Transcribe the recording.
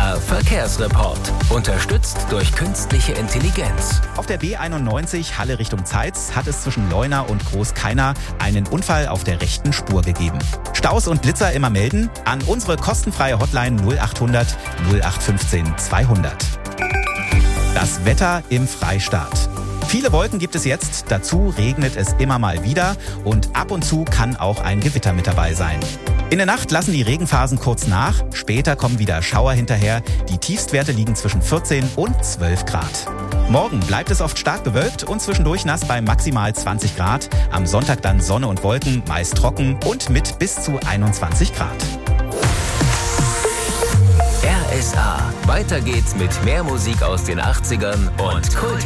RSA Verkehrsreport. Unterstützt durch künstliche Intelligenz. Auf der B91 Halle Richtung Zeitz hat es zwischen Leuna und Großkeiner einen Unfall auf der rechten Spur gegeben. Staus und Blitzer immer melden an unsere kostenfreie Hotline 0800 0815 200. Das Wetter im Freistaat. Viele Wolken gibt es jetzt, dazu regnet es immer mal wieder und ab und zu kann auch ein Gewitter mit dabei sein. In der Nacht lassen die Regenphasen kurz nach, später kommen wieder Schauer hinterher. Die Tiefstwerte liegen zwischen 14 und 12 Grad. Morgen bleibt es oft stark bewölkt und zwischendurch nass bei maximal 20 Grad. Am Sonntag dann Sonne und Wolken, meist trocken und mit bis zu 21 Grad. RSA. Weiter geht's mit mehr Musik aus den 80ern und Kult.